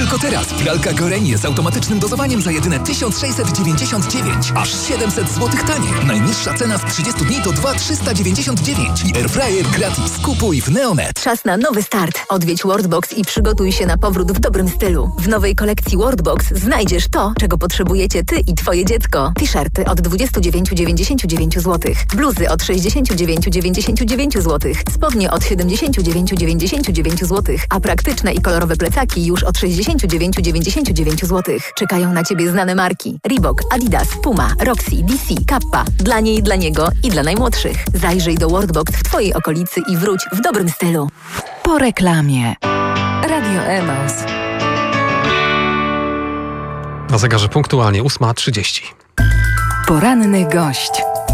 Tylko teraz pralka Gorenie z automatycznym dozowaniem za jedyne 1699. Aż 700 zł taniej. Najniższa cena z 30 dni to 2399. I airfryer gratis. Kupuj w Neonet. Czas na nowy start. Odwiedź Worldbox i przygotuj się na powrót w dobrym stylu. W nowej kolekcji Worldbox znajdziesz to, czego potrzebujecie ty i twoje dziecko. T-shirty od 29,99 zł. Bluzy od 69,99 zł. Spodnie od 79,99 zł. A praktyczne i kolorowe plecaki już od 69,99 zł. Czekają na ciebie znane marki: Reebok, Adidas, Puma, Roxy, DC, Kappa. Dla niej, dla niego i dla najmłodszych. Zajrzyj do Worldbox w twojej okolicy i wróć w dobrym stylu. Po reklamie. Radio Emaus. Na zegarze punktualnie 8:30. Poranny gość.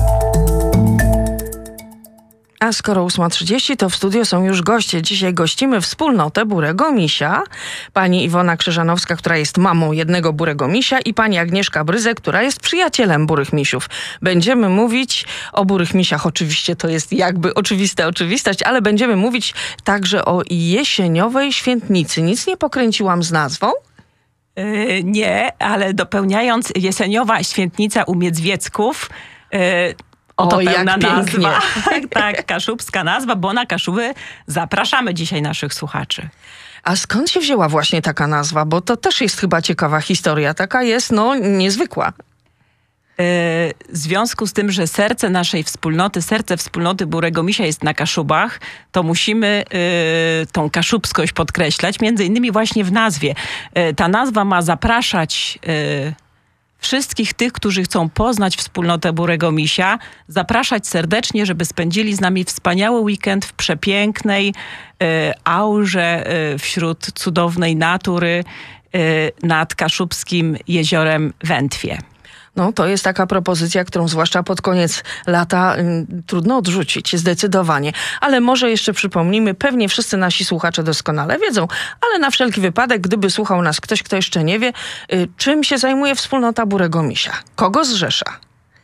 A skoro 8:30, to w studio są już goście. Dzisiaj gościmy wspólnotę Burego Misia. Pani Iwona Krzyżanowska, która jest mamą jednego Burego Misia, i pani Agnieszka Bryzek, która jest przyjacielem Burych Misiów. Będziemy mówić o Burych Misiach. Oczywiście to jest jakby oczywistość, ale będziemy mówić także o jesieniowej świętnicy. Nic nie pokręciłam z nazwą? Nie, ale dopełniając, jeseniowa świętnica u Miedzwiecków. Oto pełna nazwa. Tak, kaszubska nazwa, bo na Kaszuby zapraszamy dzisiaj naszych słuchaczy. A skąd się wzięła właśnie taka nazwa? Bo to też jest chyba ciekawa historia. Taka jest, niezwykła. W związku z tym, że serce naszej wspólnoty, serce wspólnoty Burego Misia jest na Kaszubach, to musimy tą kaszubskość podkreślać, między innymi właśnie w nazwie. Ta nazwa ma zapraszać wszystkich tych, którzy chcą poznać wspólnotę Burego Misia, zapraszać serdecznie, żeby spędzili z nami wspaniały weekend w przepięknej aurze wśród cudownej natury nad kaszubskim jeziorem Wętwie. No, to jest taka propozycja, którą zwłaszcza pod koniec lata trudno odrzucić, zdecydowanie. Ale może jeszcze przypomnijmy, pewnie wszyscy nasi słuchacze doskonale wiedzą, ale na wszelki wypadek, gdyby słuchał nas ktoś, kto jeszcze nie wie, czym się zajmuje wspólnota Burego Misia? Kogo zrzesza?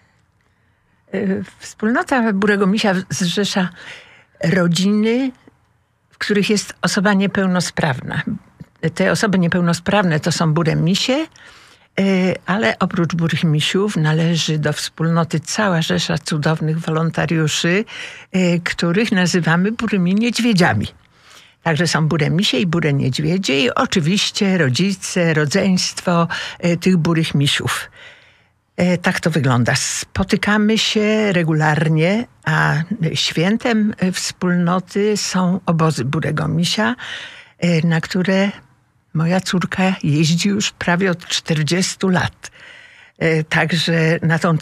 Wspólnota Burego Misia zrzesza rodziny, w których jest osoba niepełnosprawna. Te osoby niepełnosprawne to są Bure Misie, ale oprócz Burych Misiów należy do wspólnoty cała rzesza cudownych wolontariuszy, których nazywamy Burymi Niedźwiedziami. Także są Bure Misie i Bure Niedźwiedzie i oczywiście rodzice, rodzeństwo tych Burych Misiów. Tak to wygląda. Spotykamy się regularnie, a świętem wspólnoty są obozy Burego Misia, na które moja córka jeździ już prawie od 40 lat. Także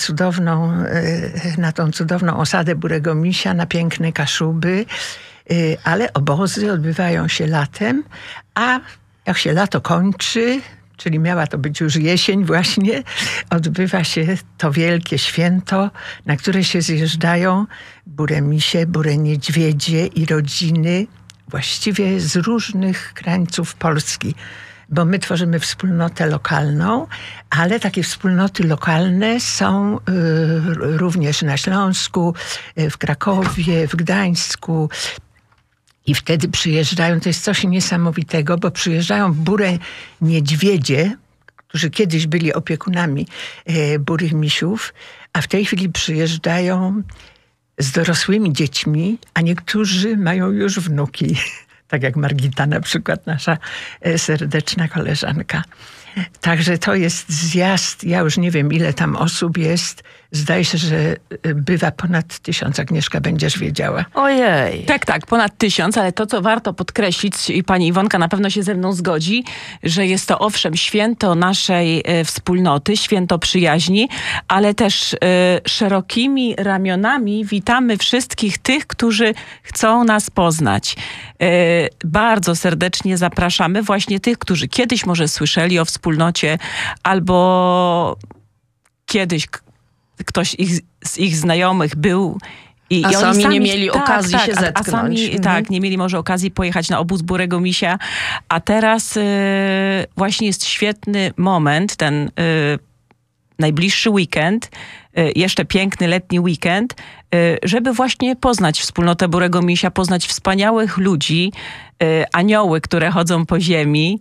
na tą cudowną osadę Burego Misia, na piękne Kaszuby, ale obozy odbywają się latem, a jak się lato kończy, czyli miała to być już jesień właśnie, odbywa się to wielkie święto, na które się zjeżdżają Bure Misie, Bure Niedźwiedzie i rodziny właściwie z różnych krańców Polski, bo my tworzymy wspólnotę lokalną, ale takie wspólnoty lokalne są również na Śląsku, w Krakowie, w Gdańsku. I wtedy przyjeżdżają, to jest coś niesamowitego, bo przyjeżdżają Bure Niedźwiedzie, którzy kiedyś byli opiekunami Burych Misiów, a w tej chwili przyjeżdżają z dorosłymi dziećmi, a niektórzy mają już wnuki. Tak jak Margita na przykład, nasza serdeczna koleżanka. Także to jest zjazd, ja już nie wiem ile tam osób jest. Zdaje się, że bywa ponad 1000, Agnieszka, będziesz wiedziała. Ojej. Tak, ponad 1000, ale to, co warto podkreślić, i pani Iwonka na pewno się ze mną zgodzi, że jest to owszem święto naszej wspólnoty, święto przyjaźni, ale też szerokimi ramionami witamy wszystkich tych, którzy chcą nas poznać. Bardzo serdecznie zapraszamy właśnie tych, którzy kiedyś może słyszeli o wspólnocie, albo kiedyś ktoś z ich znajomych był i sami nie mieli okazji się zetknąć. A sami nie mieli może okazji pojechać na obóz Burego Misia. A teraz właśnie jest świetny moment, ten najbliższy weekend, jeszcze piękny letni weekend, żeby właśnie poznać wspólnotę Burego Misia, poznać wspaniałych ludzi, anioły, które chodzą po ziemi,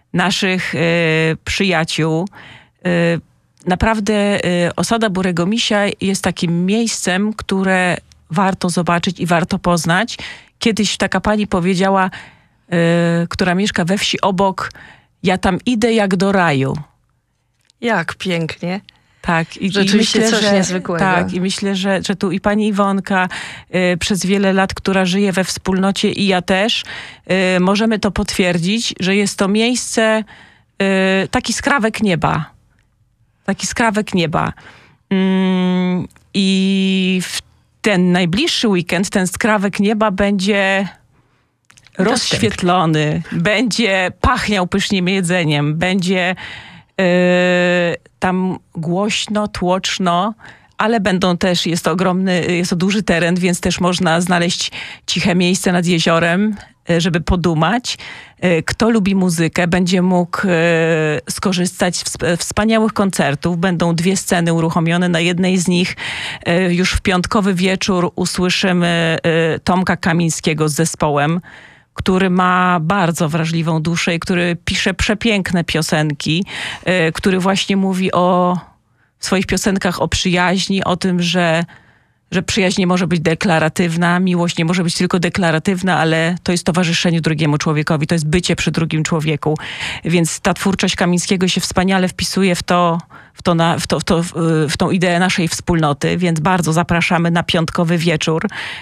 naszych przyjaciół. Naprawdę osada Burego Misia jest takim miejscem, które warto zobaczyć i warto poznać. Kiedyś taka pani powiedziała, która mieszka we wsi obok, ja tam idę jak do raju. Jak pięknie. Tak, i rzeczywiście myślę, coś niezwykłego. Tak, i myślę, że tu i pani Iwonka przez wiele lat, która żyje we wspólnocie, i ja też, możemy to potwierdzić, że jest to miejsce, taki skrawek nieba. Taki skrawek nieba. I w ten najbliższy weekend ten skrawek nieba będzie rozświetlony, będzie pachniał pysznym jedzeniem, będzie tam głośno, tłoczno, ale będą też, jest to duży teren, więc też można znaleźć ciche miejsce nad jeziorem, żeby podumać. Kto lubi muzykę, będzie mógł skorzystać z wspaniałych koncertów. Będą 2 sceny uruchomione. Na jednej z nich już w piątkowy wieczór usłyszymy Tomka Kamińskiego z zespołem, który ma bardzo wrażliwą duszę i który pisze przepiękne piosenki, który właśnie mówi w swoich piosenkach o przyjaźni, o tym, że przyjaźń nie może być deklaratywna, miłość nie może być tylko deklaratywna, ale to jest towarzyszenie drugiemu człowiekowi, to jest bycie przy drugim człowieku. Więc ta twórczość Kamińskiego się wspaniale wpisuje w tą ideę naszej wspólnoty, więc bardzo zapraszamy na piątkowy wieczór,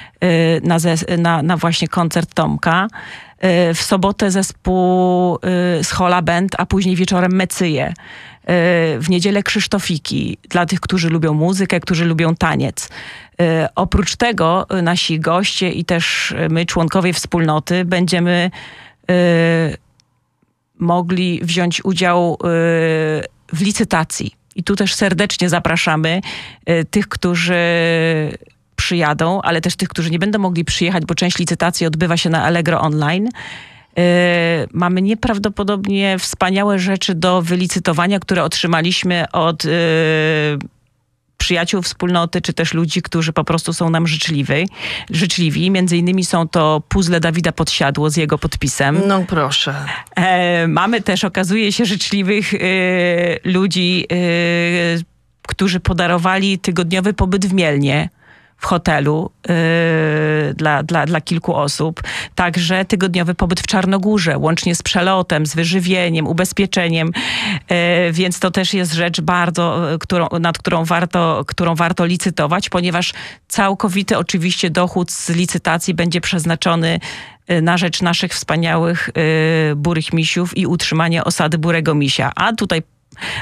na właśnie koncert Tomka. W sobotę zespół Schola Band, a później wieczorem Mecyje. W niedzielę Krzysztofiki, dla tych, którzy lubią muzykę, którzy lubią taniec. Oprócz tego nasi goście i też my, członkowie wspólnoty, będziemy mogli wziąć udział w licytacji. I tu też serdecznie zapraszamy tych, którzy przyjadą, ale też tych, którzy nie będą mogli przyjechać, bo część licytacji odbywa się na Allegro Online. Mamy nieprawdopodobnie wspaniałe rzeczy do wylicytowania, które otrzymaliśmy od przyjaciół wspólnoty, czy też ludzi, którzy po prostu są nam życzliwi. Między innymi są to puzzle Dawida Podsiadło z jego podpisem. No proszę. Mamy też, okazuje się, życzliwych ludzi, którzy podarowali tygodniowy pobyt w Mielnie, w hotelu dla kilku osób. Także tygodniowy pobyt w Czarnogórze, łącznie z przelotem, z wyżywieniem, ubezpieczeniem. Więc to też jest rzecz bardzo, nad którą warto licytować, ponieważ całkowity oczywiście dochód z licytacji będzie przeznaczony na rzecz naszych wspaniałych Burych Misiów i utrzymanie osady Burego Misia. A tutaj